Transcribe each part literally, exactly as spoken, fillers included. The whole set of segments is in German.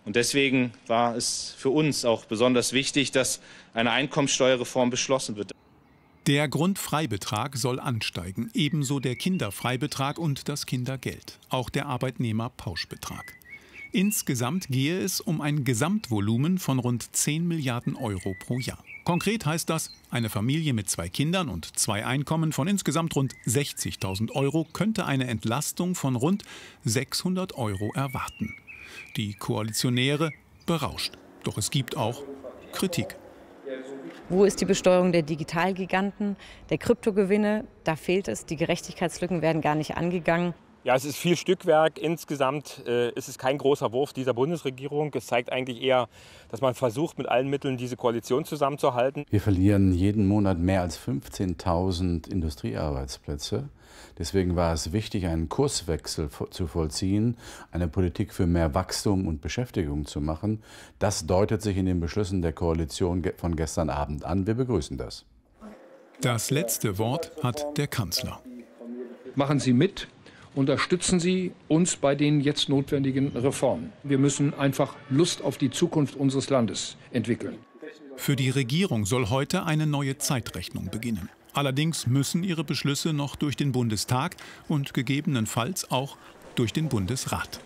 Und deswegen war es für uns auch besonders wichtig, dass eine Einkommensteuerreform beschlossen wird. Der Grundfreibetrag soll ansteigen, ebenso der Kinderfreibetrag und das Kindergeld, auch der Arbeitnehmerpauschbetrag. Insgesamt gehe es um ein Gesamtvolumen von rund zehn Milliarden Euro pro Jahr. Konkret heißt das, eine Familie mit zwei Kindern und zwei Einkommen von insgesamt rund sechzigtausend Euro könnte eine Entlastung von rund sechshundert Euro erwarten. Die Koalitionäre berauscht. Doch es gibt auch Kritik. Wo ist die Besteuerung der Digitalgiganten, der Kryptogewinne? Da fehlt es. Die Gerechtigkeitslücken werden gar nicht angegangen. Ja, es ist viel Stückwerk. Insgesamt äh, ist es kein großer Wurf dieser Bundesregierung. Es zeigt eigentlich eher, dass man versucht, mit allen Mitteln diese Koalition zusammenzuhalten. Wir verlieren jeden Monat mehr als fünfzehntausend Industriearbeitsplätze. Deswegen war es wichtig, einen Kurswechsel zu vollziehen, eine Politik für mehr Wachstum und Beschäftigung zu machen. Das deutet sich in den Beschlüssen der Koalition von gestern Abend an. Wir begrüßen das. Das letzte Wort hat der Kanzler. Machen Sie mit. Unterstützen Sie uns bei den jetzt notwendigen Reformen. Wir müssen einfach Lust auf die Zukunft unseres Landes entwickeln. Für die Regierung soll heute eine neue Zeitrechnung beginnen. Allerdings müssen ihre Beschlüsse noch durch den Bundestag und gegebenenfalls auch durch den Bundesrat.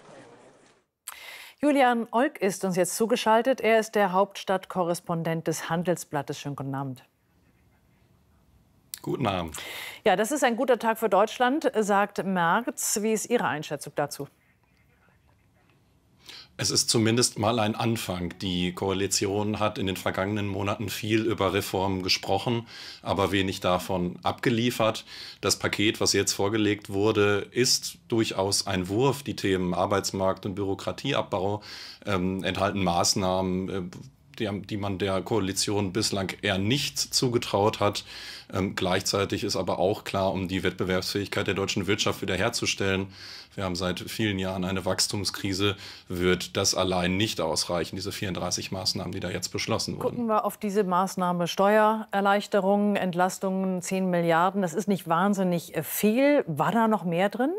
Julian Olk ist uns jetzt zugeschaltet. Er ist der Hauptstadtkorrespondent des Handelsblattes. Schönen guten Abend. Guten Abend. Ja, das ist ein guter Tag für Deutschland, sagt Merz. Wie ist Ihre Einschätzung dazu? Es ist zumindest mal ein Anfang. Die Koalition hat in den vergangenen Monaten viel über Reformen gesprochen, aber wenig davon abgeliefert. Das Paket, was jetzt vorgelegt wurde, ist durchaus ein Wurf. Die Themen Arbeitsmarkt und Bürokratieabbau ähm, enthalten Maßnahmen, äh, die, die man der Koalition bislang eher nicht zugetraut hat. Ähm, gleichzeitig ist aber auch klar, um die Wettbewerbsfähigkeit der deutschen Wirtschaft wiederherzustellen, wir haben seit vielen Jahren eine Wachstumskrise, wird das allein nicht ausreichen, diese vierunddreißig Maßnahmen, die da jetzt beschlossen wurden. Gucken wir auf diese Maßnahme Steuererleichterungen, Entlastungen, zehn Milliarden. Das ist nicht wahnsinnig viel. War da noch mehr drin?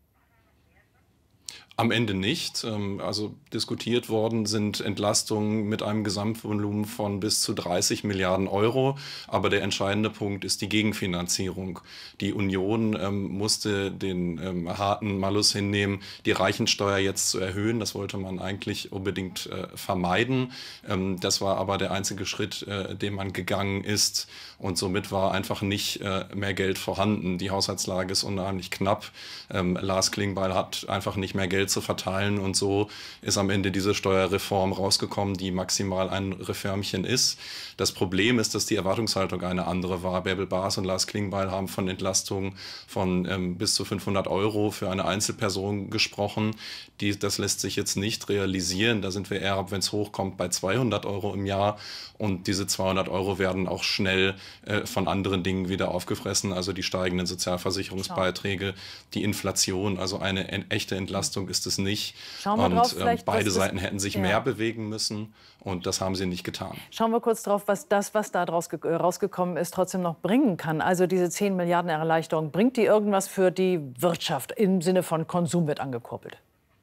Am Ende nicht. Also diskutiert worden sind Entlastungen mit einem Gesamtvolumen von bis zu dreißig Milliarden Euro. Aber der entscheidende Punkt ist die Gegenfinanzierung. Die Union ähm, musste den ähm, harten Malus hinnehmen, die Reichensteuer jetzt zu erhöhen. Das wollte man eigentlich unbedingt äh, vermeiden. Ähm, das war aber der einzige Schritt, äh, den man gegangen ist. Und somit war einfach nicht äh, mehr Geld vorhanden. Die Haushaltslage ist unheimlich knapp. Ähm, Lars Klingbeil hat einfach nicht mehr Geld zu verteilen und so ist am Ende diese Steuerreform rausgekommen, die maximal ein Reformchen ist. Das Problem ist, dass die Erwartungshaltung eine andere war. Bärbel Baas und Lars Klingbeil haben von Entlastungen von ähm, bis zu fünfhundert Euro für eine Einzelperson gesprochen. Die, das lässt sich jetzt nicht realisieren. Da sind wir eher, wenn es hochkommt, bei zweihundert Euro im Jahr und diese zweihundert Euro werden auch schnell äh, von anderen Dingen wieder aufgefressen, also die steigenden Sozialversicherungsbeiträge, die Inflation, also eine en echte Entlastung ist es nicht. Schauen wir und drauf, äh, beide das, Seiten hätten sich ja. mehr bewegen müssen und das haben sie nicht getan. Schauen wir kurz drauf, was das, was da draus ge rausgekommen ist, trotzdem noch bringen kann. Also diese zehn Milliarden Erleichterung, bringt die irgendwas für die Wirtschaft im Sinne von Konsum wird angekurbelt?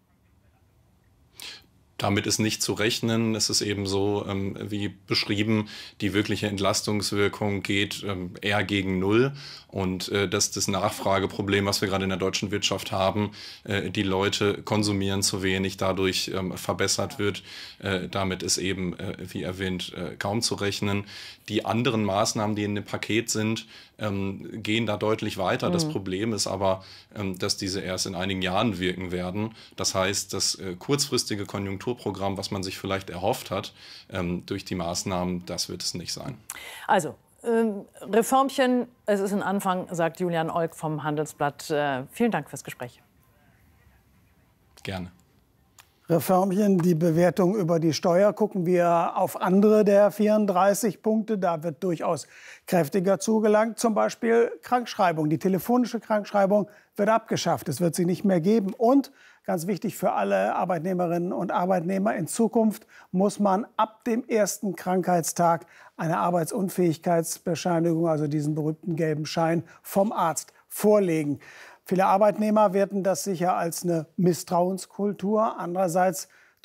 Damit ist nicht zu rechnen. Es ist eben so, ähm, wie beschrieben, die wirkliche Entlastungswirkung geht ähm, eher gegen Null. Und äh, dass das Nachfrageproblem, was wir gerade in der deutschen Wirtschaft haben, äh, die Leute konsumieren zu wenig, dadurch ähm, verbessert wird. Äh, damit ist eben, äh, wie erwähnt, äh, kaum zu rechnen. Die anderen Maßnahmen, die in dem Paket sind, ähm, gehen da deutlich weiter. Mhm. Das Problem ist aber, ähm, dass diese erst in einigen Jahren wirken werden. Das heißt, das äh, kurzfristige Konjunkturprogramm, was man sich vielleicht erhofft hat, ähm, durch die Maßnahmen, das wird es nicht sein. Also, ähm, Reformchen, es ist ein Anfang, sagt Julian Olk vom Handelsblatt. Äh, vielen Dank fürs Gespräch. Gerne. Reformchen, die Bewertung über die Steuer. Gucken wir auf andere der vierunddreißig Punkte. Da wird durchaus kräftiger zugelangt. Zum Beispiel Krankschreibung. Die telefonische Krankschreibung wird abgeschafft. Es wird sie nicht mehr geben. Und ganz wichtig für alle Arbeitnehmerinnen und Arbeitnehmer, in Zukunft muss man ab dem ersten Krankheitstag eine Arbeitsunfähigkeitsbescheinigung, also diesen berühmten gelben Schein, vom Arzt vorlegen. Viele Arbeitnehmer werten das sicher als eine Misstrauenskultur. Andererseits